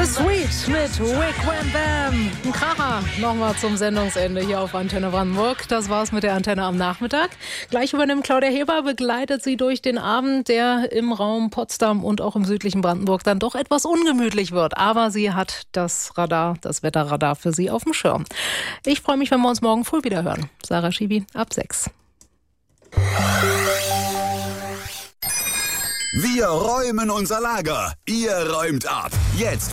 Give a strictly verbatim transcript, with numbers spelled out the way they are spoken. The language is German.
Sweet mit Wake Wham Bam. Ein Kracher. Nochmal zum Sendungsende hier auf Antenne Brandenburg. Das war's mit der Antenne am Nachmittag. Gleich übernimmt Claudia Heber, begleitet sie durch den Abend, der im Raum Potsdam und auch im südlichen Brandenburg dann doch etwas ungemütlich wird. Aber sie hat das Radar, das Wetterradar für Sie auf dem Schirm. Ich freue mich, wenn wir uns morgen früh wieder hören. Sarah Schibi ab sechs. Wir räumen unser Lager. Ihr räumt ab. Jetzt